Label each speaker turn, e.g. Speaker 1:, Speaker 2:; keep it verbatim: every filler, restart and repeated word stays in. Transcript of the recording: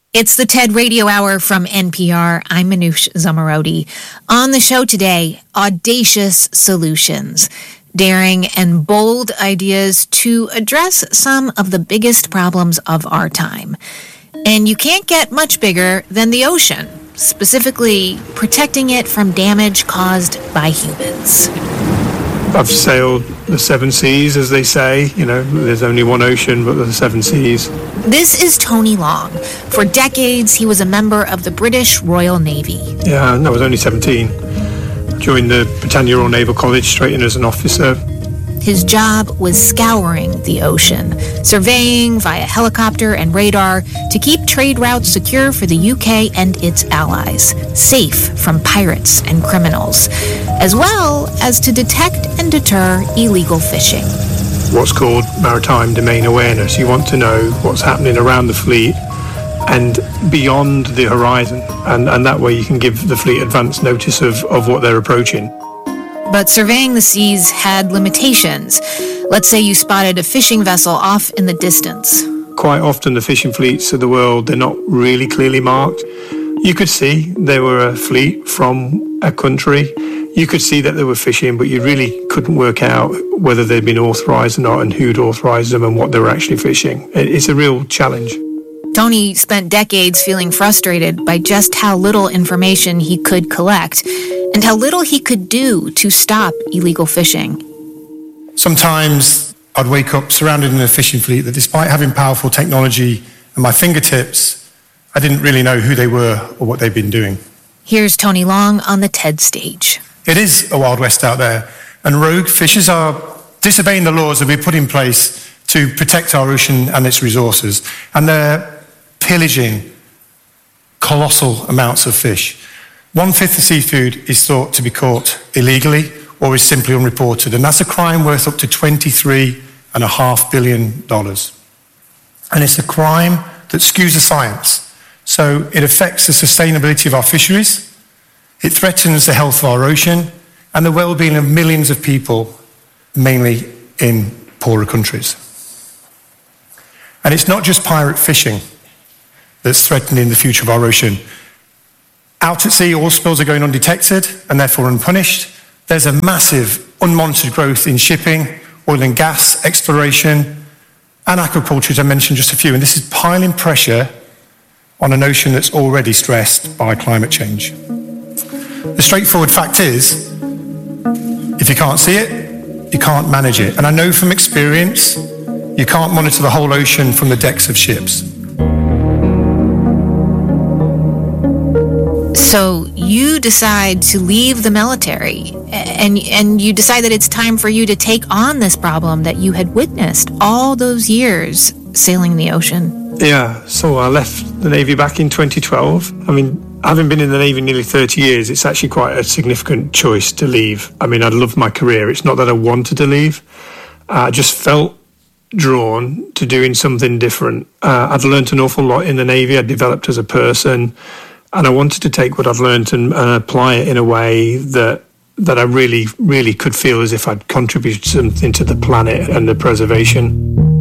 Speaker 1: It's the TED Radio Hour from N P R. I'm Manoush Zomorodi. On the show today, audacious solutions, daring and bold ideas to address some of the biggest problems of our time. And you can't get much bigger than the ocean, specifically protecting it from damage caused by humans.
Speaker 2: I've sailed the seven seas, as they say. You know, there's only one ocean, but there's seven seas.
Speaker 1: This is Tony Long. For decades, he was a member of the British Royal Navy.
Speaker 2: Yeah, no, I was only seventeen. Joined the Britannia Royal Naval College straight in as an officer.
Speaker 1: His job was scouring the ocean, surveying via helicopter and radar to keep trade routes secure for the U K and its allies, safe from pirates and criminals, as well as to detect and deter illegal fishing.
Speaker 2: What's called maritime domain awareness. You want to know what's happening around the fleet and beyond the horizon, and, and that way you can give the fleet advance notice of, of what they're approaching.
Speaker 1: But surveying the seas had limitations. Let's say you spotted a fishing vessel off in the distance.
Speaker 2: Quite often the fishing fleets of the world, they're not really clearly marked. You could see they were a fleet from a country. You could see that they were fishing, but you really couldn't work out whether they'd been authorised or not and who'd authorised them and what they were actually fishing. It's a real challenge.
Speaker 1: Tony spent decades feeling frustrated by just how little information he could collect and how little he could do to stop illegal fishing.
Speaker 3: Sometimes I'd wake up surrounded in a fishing fleet that, despite having powerful technology at my fingertips, I didn't really know who they were or what they'd been doing.
Speaker 1: Here's Tony Long on the TED stage.
Speaker 3: It is a wild west out there, and rogue fishers are disobeying the laws that we put in place to protect our ocean and its resources, and they're pillaging colossal amounts of fish. One-fifth of seafood is thought to be caught illegally or is simply unreported, and that's a crime worth up to twenty-three point five billion dollars. And it's a crime that skews the science, so it affects the sustainability of our fisheries, it threatens the health of our ocean and the well-being of millions of people, mainly in poorer countries. And it's not just pirate fishing that's threatening the future of our ocean. Out at sea, oil spills are going undetected and therefore unpunished. There's a massive unmonitored growth in shipping, oil and gas exploration, and aquaculture, as I mentioned just a few. And this is piling pressure on an ocean that's already stressed by climate change. The straightforward fact is, if you can't see it, you can't manage it. And I know from experience, you can't monitor the whole ocean from the decks of ships.
Speaker 1: So you decide to leave the military, and and you decide that it's time for you to take on this problem that you had witnessed all those years sailing the ocean.
Speaker 2: Yeah, so I left the Navy back in twenty twelve. I mean, having been in the Navy nearly thirty years, it's actually quite a significant choice to leave. I mean, I loved my career. It's not that I wanted to leave. I just felt drawn to doing something different. Uh, I'd learned an awful lot in the Navy. I'd developed as a person. And I wanted to take what I've learned and, and apply it in a way that that I really, really could feel as if I'd contributed something to the planet and the preservation.